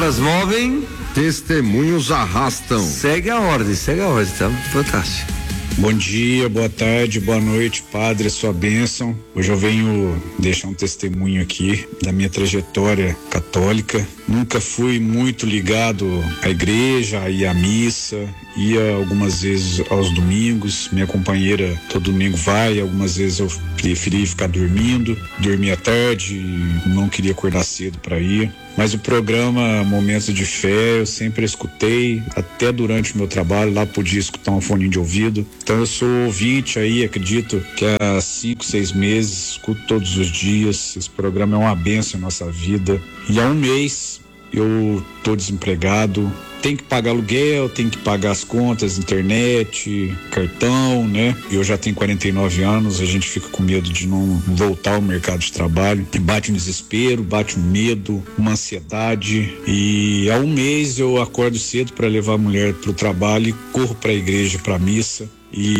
Palavras movem, testemunhos arrastam. Segue a ordem, tá fantástico. Bom dia, boa tarde, boa noite, Padre, sua bênção. Hoje eu venho deixar um testemunho aqui da minha trajetória católica. Nunca fui muito ligado à igreja, ia à missa, ia algumas vezes aos domingos. Minha companheira todo domingo vai, algumas vezes eu preferi ficar dormindo, dormia tarde, não queria acordar cedo para ir. Mas o programa Momentos de Fé eu sempre escutei, até durante o meu trabalho, lá podia escutar um fone de ouvido. Então eu sou ouvinte aí, acredito que há 5, 6 meses, escuto todos os dias. Esse programa é uma bênção em nossa vida. E há um mês eu tô desempregado, tem que pagar aluguel, tem que pagar as contas, internet, cartão, né? Eu já tenho 49 anos, a gente fica com medo de não voltar ao mercado de trabalho. E bate um desespero, bate um medo, uma ansiedade. E há um mês eu acordo cedo para levar a mulher pro trabalho e corro para a igreja, para a missa.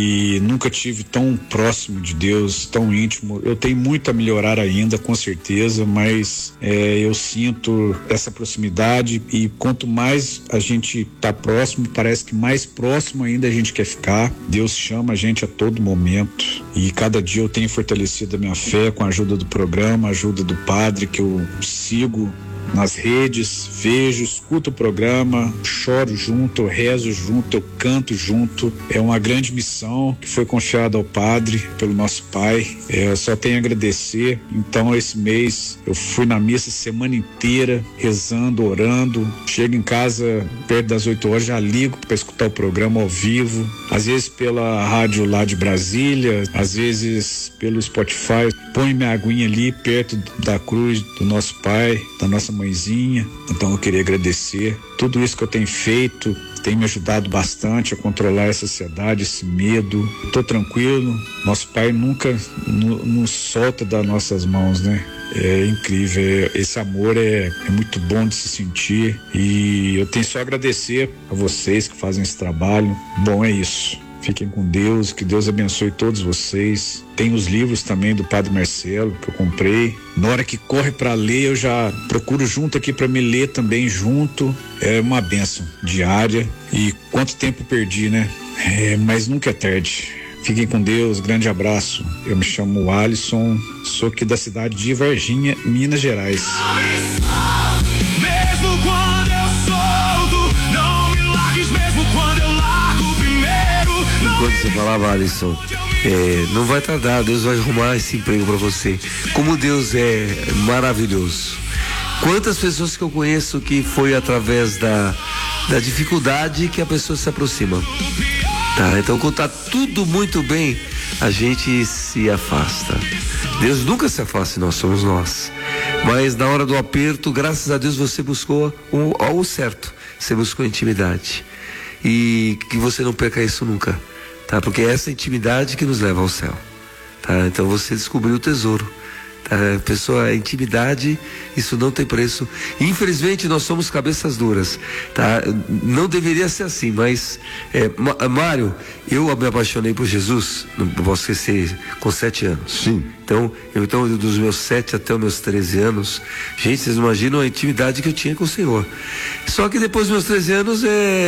E nunca tive tão próximo de Deus, tão íntimo. Eu tenho muito a melhorar ainda, com certeza, mas eu sinto essa proximidade, e quanto mais a gente tá próximo, parece que mais próximo ainda a gente quer ficar. Deus chama a gente a todo momento, e cada dia eu tenho fortalecido a minha fé com a ajuda do programa, a ajuda do padre que eu sigo nas redes, vejo, escuto o programa, choro junto, eu rezo junto, eu canto junto. É uma grande missão que foi confiada ao Padre pelo nosso Pai. Eu só tenho a agradecer. Então esse mês eu fui na missa semana inteira, rezando, orando. Chego em casa perto das 8 horas, já ligo para escutar o programa ao vivo, às vezes pela rádio lá de Brasília, às vezes pelo Spotify. Põe minha aguinha ali perto da cruz do nosso Pai, da nossa mãezinha. Então eu queria agradecer tudo isso que eu tenho feito, tem me ajudado bastante a controlar essa ansiedade, esse medo. Tô tranquilo, nosso Pai nunca nos solta das nossas mãos, né? É incrível, esse amor é muito bom de se sentir, e eu tenho só a agradecer a vocês que fazem esse trabalho. Bom, é isso. Fiquem com Deus, que Deus abençoe todos vocês. Tem os livros também do Padre Marcelo que eu comprei. Na hora que corre para ler, eu já procuro junto aqui para me ler também junto. É uma bênção diária. E quanto tempo perdi, né? Mas nunca é tarde. Fiquem com Deus, grande abraço. Eu me chamo Alisson, sou aqui da cidade de Varginha, Minas Gerais. Mesmo quando eu solto, não me largues, mesmo quando eu largo primeiro. Enquanto você falava, Alisson, não vai tardar, Deus vai arrumar esse emprego para você. Como Deus é maravilhoso. Quantas pessoas que eu conheço que foi através da dificuldade que a pessoa se aproxima. Tá, então quando tá tudo muito bem, a gente se afasta. Deus nunca se afasta, nós somos nós. Mas na hora do aperto, graças a Deus, você buscou algo certo. Você buscou intimidade. E que você não perca isso nunca, tá? Porque é essa intimidade que nos leva ao céu, tá? Então você descobriu o tesouro. A intimidade, isso não tem preço. Infelizmente nós somos cabeças duras, tá? Não deveria ser assim, mas Mário, eu me apaixonei por Jesus, não posso esquecer, com 7 anos. Sim. Então dos meus 7 até os meus 13 anos, gente, vocês imaginam a intimidade que eu tinha com o Senhor. Só que depois dos meus 13 anos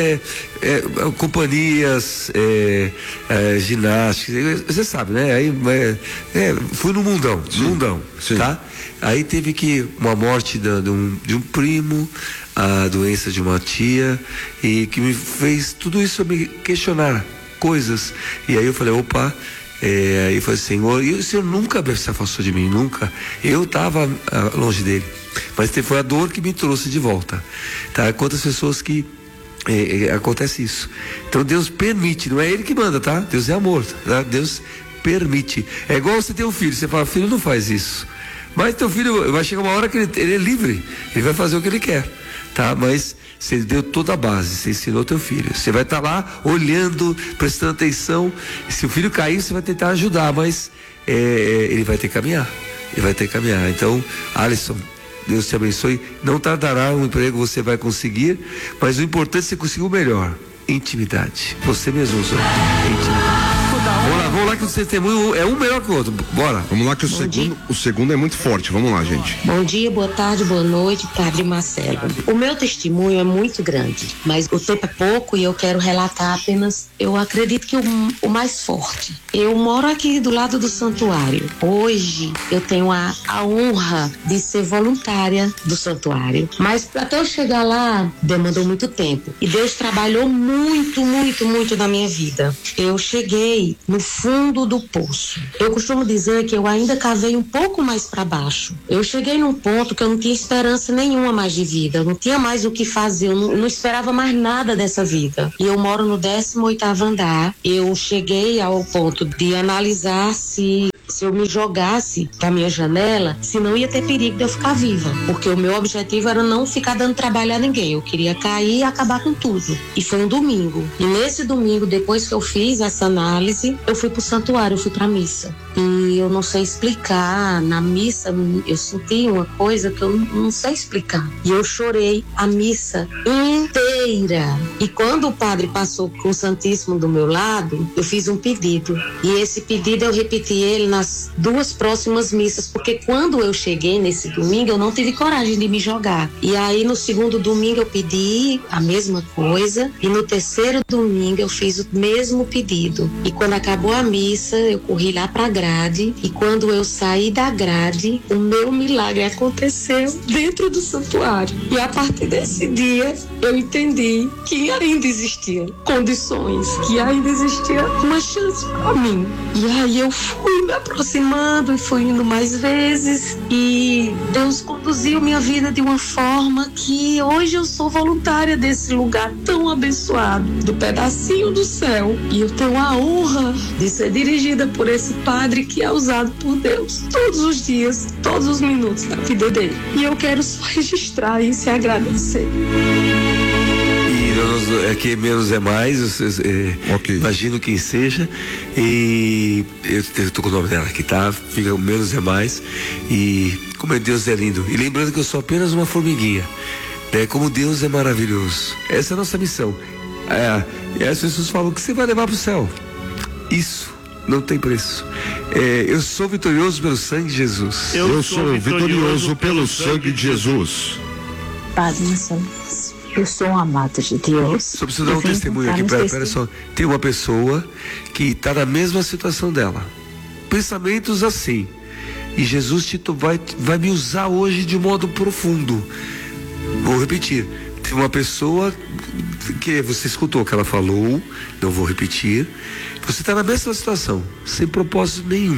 companhias, ginástica, você sabe, né? Aí fui no mundão. Sim. Tá? Aí teve uma morte de um primo, a doença de uma tia, e que me fez tudo isso me questionar coisas. E aí eu falei, opa, aí eu falei, Senhor, e o Senhor nunca se afastou de mim, nunca. Eu estava longe dele, mas foi a dor que me trouxe de volta, tá? Quantas pessoas que acontece isso. Então Deus permite, não é Ele que manda, tá? Deus é amor, tá? Deus permite. É igual você ter um filho, você fala, filho, não faz isso. Mas teu filho, vai chegar uma hora que ele é livre, ele vai fazer o que ele quer, tá? Mas você deu toda a base, você ensinou teu filho, você vai estar lá olhando, prestando atenção. Se o filho cair, você vai tentar ajudar, mas ele vai ter que caminhar, Então, Alisson, Deus te abençoe. Não tardará um emprego, você vai conseguir, mas o importante é você conseguir o melhor: intimidade. Você mesmo, intimidade. Vamos lá próximo testemunho é um melhor que o outro. Bora. Vamos lá que o segundo é muito forte. Vamos lá, gente. Bom dia, boa tarde, boa noite, Padre Marcelo. O meu testemunho é muito grande, mas o tempo é pouco e eu quero relatar apenas, eu acredito que o mais forte. Eu moro aqui do lado do santuário. Hoje eu tenho a honra de ser voluntária do santuário, mas até eu chegar lá demandou muito tempo e Deus trabalhou muito na minha vida. Eu cheguei no fundo do poço. Eu costumo dizer que eu ainda cavei um pouco mais para baixo. Eu cheguei num ponto que eu não tinha esperança nenhuma mais de vida, eu não tinha mais o que fazer, eu não esperava mais nada dessa vida. E eu moro no 18º andar. Eu cheguei ao ponto de analisar se eu me jogasse da minha janela, se não ia ter perigo de eu ficar viva, porque o meu objetivo era não ficar dando trabalho a ninguém, eu queria cair e acabar com tudo. E foi um domingo, e nesse domingo, depois que eu fiz essa análise, eu fui pro santuário, eu fui pra missa, e eu não sei explicar, na missa eu senti uma coisa que eu não sei explicar, e eu chorei a missa inteira. E quando o padre passou com o Santíssimo do meu lado, eu fiz um pedido, e esse pedido eu repeti ele nas 2 próximas missas, porque quando eu cheguei nesse domingo eu não tive coragem de me jogar, e aí no segundo domingo eu pedi a mesma coisa, e no terceiro domingo eu fiz o mesmo pedido, e quando acabou a missa eu corri lá pra grade, e quando eu saí da grade o meu milagre aconteceu dentro do santuário, e a partir desse dia eu entendi que ainda existiam condições, que ainda existia uma chance pra mim, e aí eu fui me aproximando e fui indo mais vezes, e Deus conduziu minha vida de uma forma que hoje eu sou voluntária desse lugar tão abençoado, do pedacinho do céu, e eu tenho a honra de ser dirigida por esse padre que é usado por Deus todos os dias, todos os minutos da vida dele, e eu quero só registrar isso e agradecer. Aqui menos é mais, okay. Imagino quem seja, e eu tô com o nome dela aqui, tá? Fica menos é mais, e como Deus é lindo, e lembrando que eu sou apenas uma formiguinha, né? Como Deus é maravilhoso, essa é a nossa missão. E as pessoas falam que você vai levar pro céu, isso não tem preço. Eu sou vitorioso pelo sangue de Jesus. Eu sou vitorioso pelo sangue de Jesus. Padre Marcelo, eu sou um amado de Deus. Só preciso dar um testemunho aqui, pera só. Tem uma pessoa que está na mesma situação dela. Pensamentos assim. E Jesus vai me usar hoje de modo profundo. Vou repetir. Tem uma pessoa que você escutou o que ela falou, não vou repetir. Você está na mesma situação, sem propósito nenhum.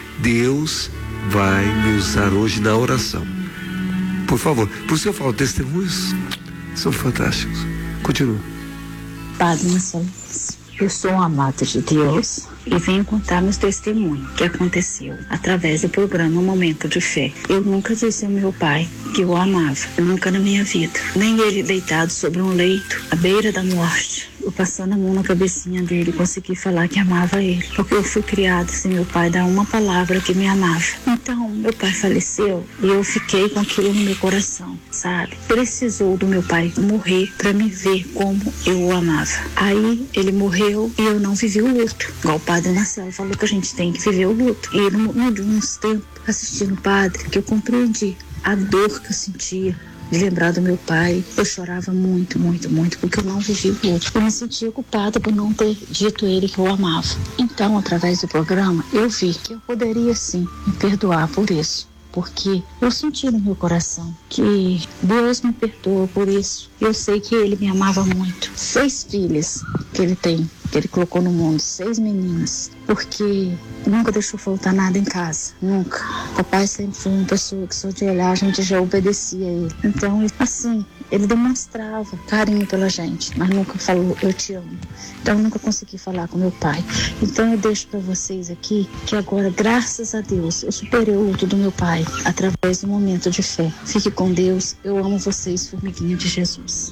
Deus vai me usar hoje na oração. Por favor, por isso eu falo, testemunhos são fantásticos. Continua. Padre Marcelo, eu sou um amado de Deus e venho contar meus testemunhos que aconteceu através do programa Momento de Fé. Eu nunca disse ao meu pai que eu o amava, nunca na minha vida. Nem ele deitado sobre um leito, à beira da morte, eu passando a mão na cabecinha dele, consegui falar que amava ele, porque eu fui criada sem meu pai dar uma palavra que me amava. Então, meu pai faleceu e eu fiquei com aquilo no meu coração, sabe? Precisou do meu pai morrer para me ver como eu o amava. Aí, ele morreu e eu não vivi o luto, igual o padre Marcelo falou que a gente tem que viver o luto. E não de uns tempos, assistindo o padre, que eu compreendi a dor que eu sentia de lembrar do meu pai. Eu chorava muito, porque eu não vivi o luto. Eu me sentia culpada por não ter dito a ele que eu amava. Então, através do programa, eu vi que eu poderia sim me perdoar por isso, porque eu senti no meu coração que Deus me perdoa por isso. Eu sei que ele me amava muito. 6 filhas que ele tem, que ele colocou no mundo, 6 meninas, porque nunca deixou faltar nada em casa, nunca. Papai sempre foi uma pessoa que só de olhar a gente já obedecia a ele. Então, assim, ele demonstrava carinho pela gente, mas nunca falou eu te amo. Então eu nunca consegui falar com meu pai. Então eu deixo para vocês aqui que agora, graças a Deus, eu superei o luto do meu pai através do momento de fé. Fique com Deus, eu amo vocês, formiguinha de Jesus.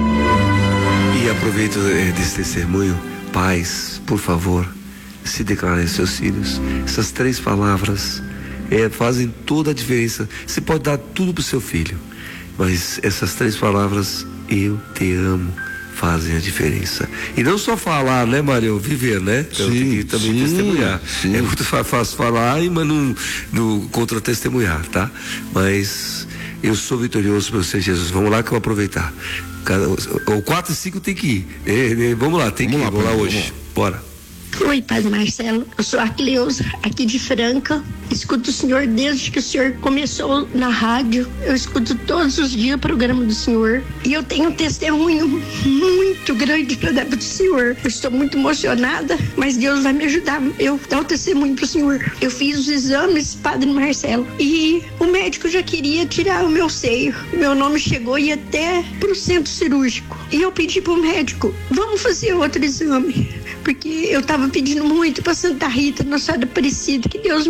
E aproveito desse testemunho, pais, por favor, se declarem seus filhos. Essas 3 palavras fazem toda a diferença. Você pode dar tudo pro seu filho, mas essas 3 palavras, eu te amo, fazem a diferença. E não só falar, né, Mário? Viver, né? Então, tem que também testemunhar. Sim. É muito fácil falar, mas não contra-testemunhar, tá? Mas eu sou vitorioso por você, Jesus. Vamos lá que eu vou aproveitar. O 4 e 5 tem que ir. Vamos lá, tem que ir. Vamos lá hoje. Bora. Oi, Padre Marcelo, eu sou a Cleusa, aqui de Franca. Escuto o senhor desde que o senhor começou na rádio. Eu escuto todos os dias o programa do senhor. E eu tenho um testemunho muito grande para dar para o senhor. Eu estou muito emocionada, mas Deus vai me ajudar. Eu dar o testemunho para o senhor. Eu fiz os exames, Padre Marcelo, e o médico já queria tirar o meu seio. Meu nome chegou e ia até pro centro cirúrgico. E eu pedi pro médico, vamos fazer outro exame. Porque eu estava pedindo muito para Santa Rita, Nossa Senhora Aparecida, que Deus